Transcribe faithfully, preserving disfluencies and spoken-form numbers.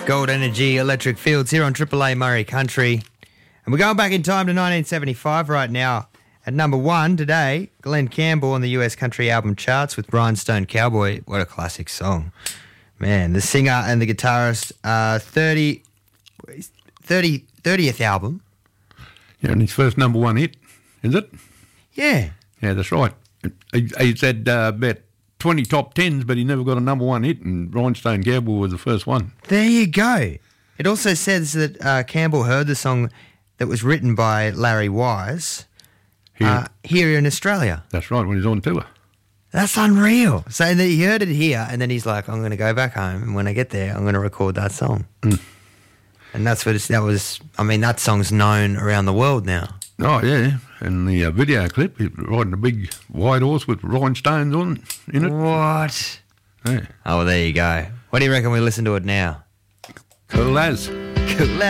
Gold Energy Electric Fields here on Triple A Murray Country. And we're going back in time to nineteen seventy-five right now. At number one today, Glenn Campbell on the U S country album charts with Rhinestone Cowboy. What a classic song. Man, the singer and the guitarist, uh, thirty, thirty, thirtieth album. Yeah, and his first number one hit, is it? Yeah. Yeah, that's right. He, he's had uh, about twenty top tens, but he never got a number one hit, and Rhinestone Cowboy was the first one. There you go. It also says that uh, Campbell heard the song that was written by Larry Wise Here, uh, here in Australia. That's right, when he's on tour. That's unreal. So that he heard it here, and then he's like, I'm going to go back home, and when I get there, I'm going to record that song. Mm. And that's what it's, that was, I mean, that song's known around the world now. Oh, yeah, and the uh, video clip, he's riding a big white horse with rhinestones on in it. What? Yeah. Oh, well, there you go. What do you reckon we listen to it now? Cool as. Cool as.